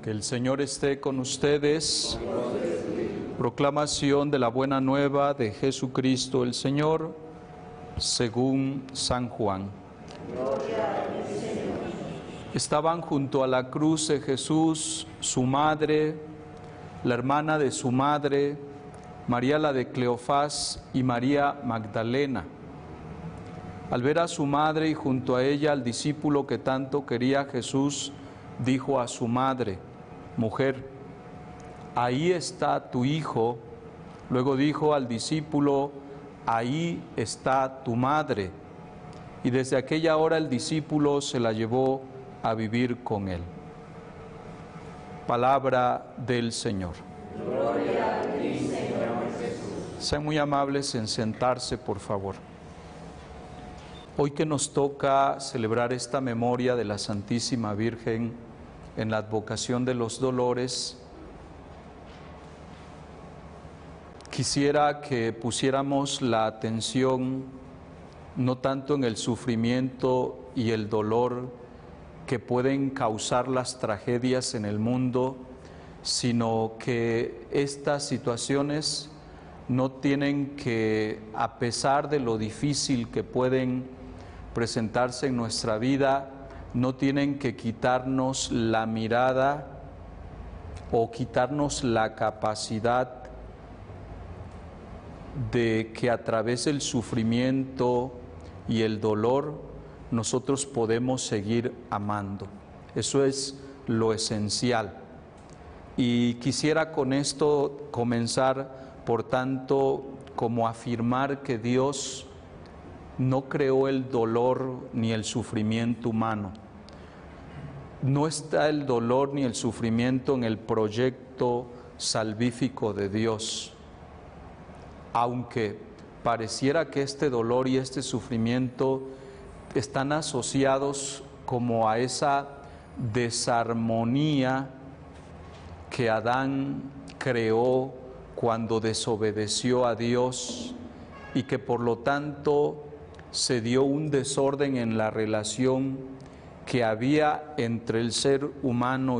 Que el Señor esté con ustedes. Proclamación de la buena nueva de Jesucristo el Señor, según San Juan. Estaban junto a la cruz de Jesús su madre, la hermana de su madre, María la de Cleofás y María Magdalena. Al ver a su madre y junto a ella al discípulo que tanto quería Jesús, dijo a su madre: Mujer, ahí está tu hijo. Luego dijo al discípulo: ahí está tu madre. Y desde aquella hora el discípulo se la llevó a vivir con él. Palabra del Señor. Gloria a ti, Señor Jesús. Sean muy amables en sentarse, por favor. Hoy que nos toca celebrar esta memoria de la Santísima Virgen en la advocación de los dolores, quisiera que pusiéramos la atención no tanto en el sufrimiento y el dolor que pueden causar las tragedias en el mundo, sino que estas situaciones no tienen que, a pesar de lo difícil que pueden presentarse en nuestra vida, no tienen que quitarnos la mirada o quitarnos la capacidad de que a través del sufrimiento y el dolor nosotros podemos seguir amando. Eso es lo esencial. Y quisiera con esto comenzar, por tanto, como afirmar que Dios no creó el dolor ni el sufrimiento humano. No está el dolor ni el sufrimiento en el proyecto salvífico de Dios, aunque pareciera que este dolor y este sufrimiento están asociados como a esa desarmonía que Adán creó cuando desobedeció a Dios y que por lo tanto se dio un desorden en la relación que había entre el ser humano